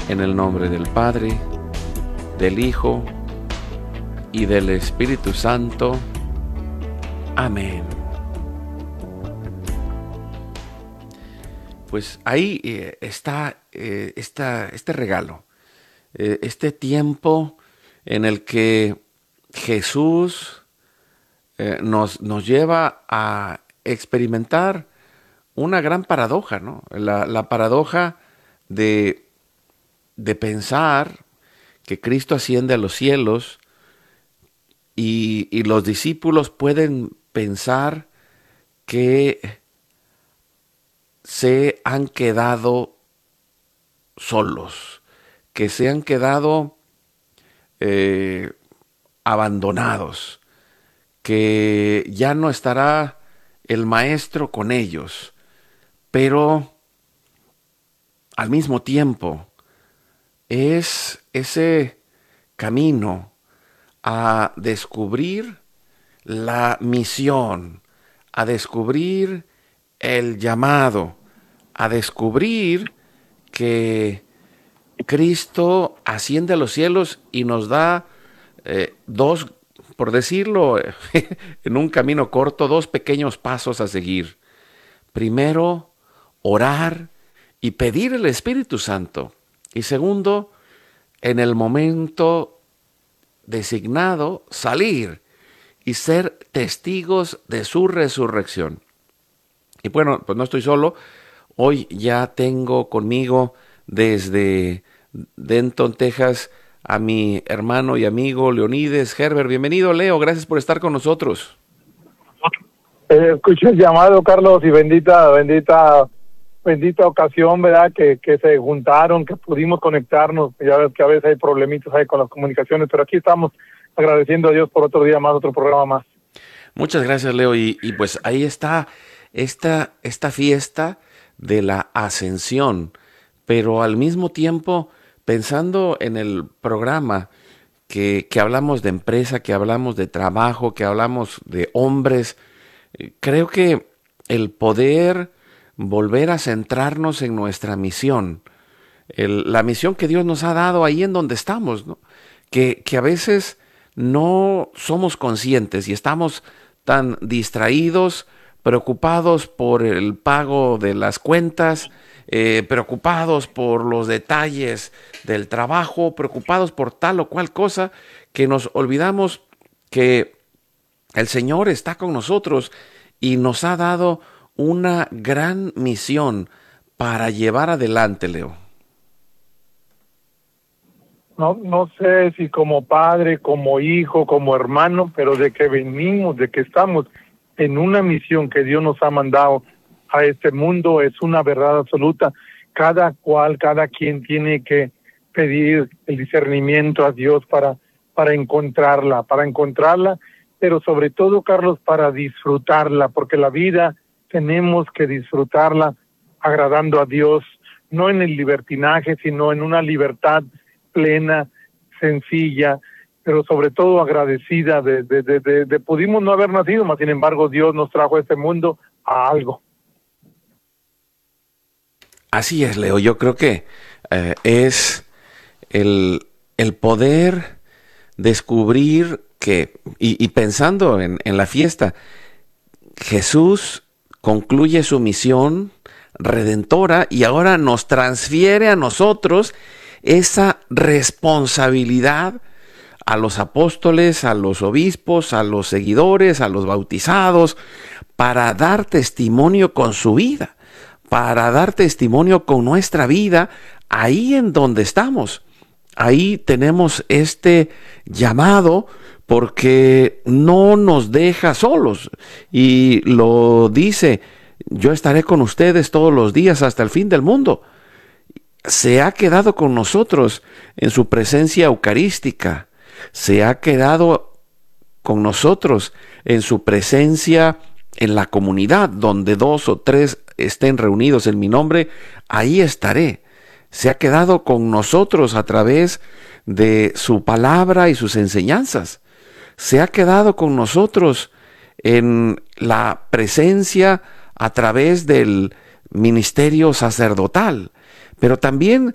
En el nombre del Padre, del Hijo y del Espíritu Santo. Amén. Pues ahí está este regalo, este tiempo en el que Jesús nos lleva a experimentar una gran paradoja, ¿no? La paradoja de pensar que Cristo asciende a los cielos y los discípulos pueden pensar que se han quedado solos, que se han quedado abandonados, que ya no estará el Maestro con ellos, pero al mismo tiempo es ese camino a descubrir la misión, a descubrir el llamado, a descubrir que Cristo asciende a los cielos y nos da dos, por decirlo en un camino corto, dos pequeños pasos a seguir. Primero, orar y pedir el Espíritu Santo. Y segundo, en el momento designado, salir y ser testigos de su resurrección. Y bueno, pues no estoy solo. Hoy ya tengo conmigo desde Denton, Texas, a mi hermano y amigo Leonides Herbert. Bienvenido, Leo. Gracias por estar con nosotros. Escuché el llamado, Carlos, y bendita ocasión, ¿verdad? Que se juntaron, que pudimos conectarnos. Ya ves que a veces hay problemitas ahí con las comunicaciones, pero aquí estamos agradeciendo a Dios por otro día más, otro programa más. Muchas gracias, Leo. Y pues ahí está esta fiesta de la ascensión, pero al mismo tiempo pensando en el programa que hablamos de empresa, que hablamos de trabajo, que hablamos de hombres, creo que el poder volver a centrarnos en nuestra misión, la misión que Dios nos ha dado ahí en donde estamos, ¿no? Que a veces no somos conscientes y estamos tan distraídos, preocupados por el pago de las cuentas, preocupados por los detalles del trabajo, preocupados por tal o cual cosa, que nos olvidamos que el Señor está con nosotros y nos ha dado una gran misión para llevar adelante, Leo. No sé si como padre, como hijo, como hermano, pero de que venimos, de que estamos en una misión que Dios nos ha mandado a este mundo es una verdad absoluta. Cada quien tiene que pedir el discernimiento a Dios para encontrarla, pero sobre todo, Carlos, para disfrutarla, porque la vida tenemos que disfrutarla agradando a Dios, no en el libertinaje, sino en una libertad plena, sencilla, pero sobre todo agradecida de pudimos no haber nacido, mas sin embargo Dios nos trajo a este mundo a algo. Así es, Leo. Yo creo que es el poder descubrir que, y pensando en la fiesta, Jesús concluye su misión redentora y ahora nos transfiere a nosotros esa responsabilidad, a los apóstoles, a los obispos, a los seguidores, a los bautizados, para dar testimonio con su vida, para dar testimonio con nuestra vida ahí en donde estamos. Ahí tenemos este llamado porque no nos deja solos y lo dice: yo estaré con ustedes todos los días hasta el fin del mundo. Se ha quedado con nosotros en su presencia eucarística, se ha quedado con nosotros en su presencia en la comunidad, donde 2 o 3 estén reunidos en mi nombre, ahí estaré. Se ha quedado con nosotros a través de su palabra y sus enseñanzas. Se ha quedado con nosotros en la presencia a través del ministerio sacerdotal, pero también